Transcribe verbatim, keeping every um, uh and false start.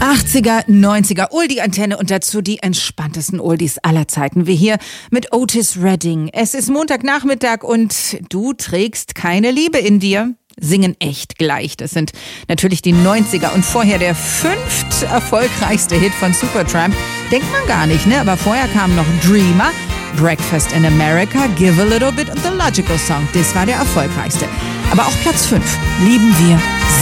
achtziger, neunziger, Oldie-Antenne und dazu die entspanntesten Oldies aller Zeiten. Wir hier mit Otis Redding. Es ist Montagnachmittag und du trägst keine Liebe in dir. Singen echt gleich. Das sind natürlich die neunziger und vorher der fünft erfolgreichste Hit von Supertramp. Denkt man gar nicht, ne? Aber vorher kam noch Dreamer, Breakfast in America, Give a Little Bit und The Logical Song. Das war der erfolgreichste. Aber auch Platz fünf lieben wir